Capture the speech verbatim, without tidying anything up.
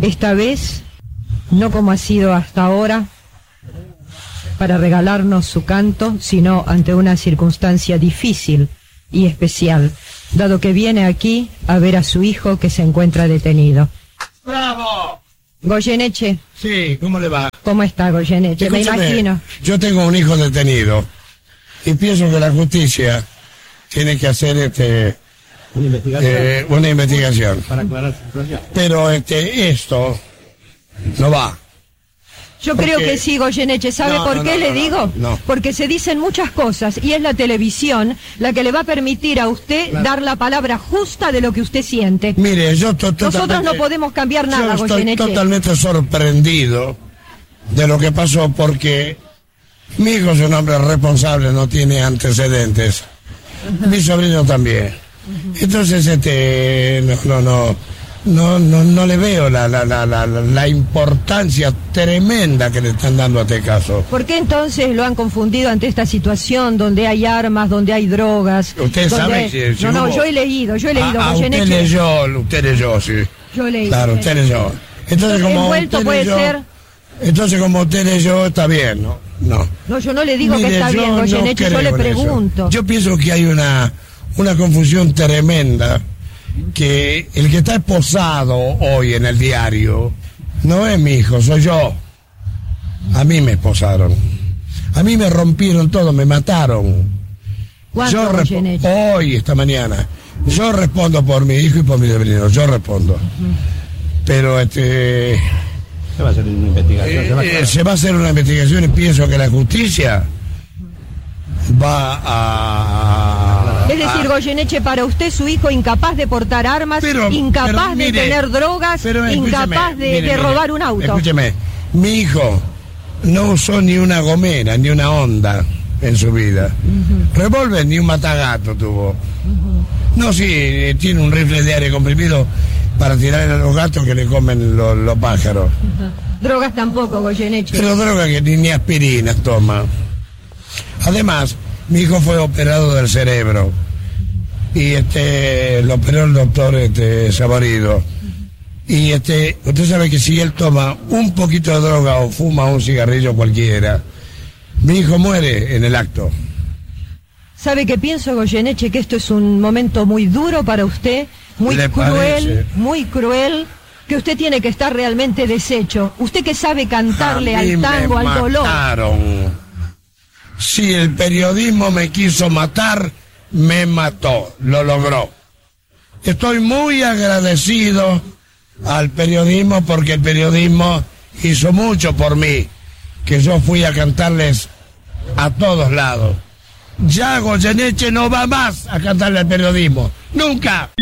esta vez, no como ha sido hasta ahora, para regalarnos su canto, sino ante una circunstancia difícil y especial, dado que viene aquí a ver a su hijo que se encuentra detenido. ¡Bravo! Goyeneche. Sí, ¿cómo le va? ¿Cómo está, Goyeneche? Me Escúchame, imagino. Yo tengo un hijo detenido y pienso que la justicia tiene que hacer este Una investigación. eh, una investigación. Para aclarar su situación. Pero este esto no va. Yo Porque- creo que sí, Goyeneche. ¿Sabe No, por no, qué no, le no, digo? no. Porque se dicen muchas cosas y es la televisión la que le va a permitir a usted Claro. dar la palabra justa de lo que usted siente. Mire, yo to- Nosotros totalmente- no podemos cambiar nada, yo estoy Goyeneche. totalmente sorprendido de lo que pasó porque mi hijo es un hombre responsable, no tiene antecedentes. Mi sobrino también. Entonces, este, no, no, no, no, no, no le veo la, la, la, la, la importancia tremenda que le están dando a este caso. ¿Por qué entonces lo han confundido ante esta situación donde hay armas, donde hay drogas? Usted donde sabe hay- si- si No, no, hubo- yo he leído, yo he leído, Ah, ah, usted Goyeneche. leyó, usted leyó, sí. Yo he leído. Claro, usted leyó. Entonces, como Envuelto usted puede leyó, ser. entonces como usted leyó, está bien, ¿no? No. No, yo no le digo Mire, que está yo bien, no Goyeneche, yo creo le en eso. pregunto. Yo pienso que hay una, una confusión tremenda, que el que está esposado hoy en el diario no es mi hijo, soy yo. A mí me esposaron. A mí me rompieron todo, me mataron. ¿Cuándo, Yo respo- Goyeneche? hoy, esta mañana. Yo respondo por mi hijo y por mi sobrino, yo respondo. Pero este... Se va a hacer una investigación. Se va a Eh, aclarar. se va a hacer una investigación y pienso que la justicia va a... Es decir, Goyeneche, para usted su hijo incapaz de portar armas, Pero- incapaz pero de mire, tener drogas, pero escúcheme, incapaz de, mire, de mire, robar un auto. Escúcheme, mi hijo no usó ni una gomera, ni una Honda en su vida. Revólver ni un matagato tuvo. No, sí, eh, tiene un rifle de aire comprimido para tirar a los gatos que le comen los, los pájaros. Drogas tampoco, Goyeneche. Pero droga que ni, ni aspirinas toma. Además, mi hijo fue operado del cerebro. Y este lo operó el doctor este Saborido. Y este, usted sabe que si él toma un poquito de droga o fuma un cigarrillo cualquiera, mi hijo muere en el acto. ¿Sabe qué pienso, Goyeneche? Que esto es un momento muy duro para usted, muy ¿Le cruel, parece? muy cruel, que usted tiene que estar realmente deshecho. Usted que sabe cantarle A mí al tango, me al dolor. mataron. Si el periodismo me quiso matar, me mató, lo logró. Estoy muy agradecido al periodismo porque el periodismo hizo mucho por mí, que yo fui a cantarles a todos lados. Ya Goyeneche no va más a cantarle al periodismo, nunca.